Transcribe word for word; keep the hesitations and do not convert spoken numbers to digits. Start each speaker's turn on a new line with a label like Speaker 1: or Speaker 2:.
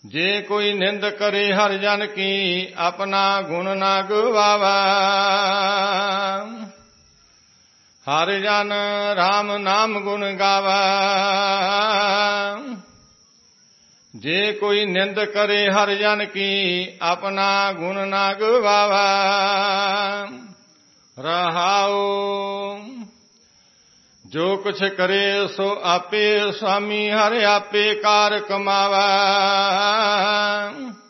Speaker 1: जे कोई निंद करे हर जन की अपना गुण ना गवावा। हर जन राम नाम गुण गावा। जे कोई निंद करे हर जन की अपना गुण ना गवावा। रहाओ जो कुछ करे सो आपे स्वामी हर आपे कार कमावा।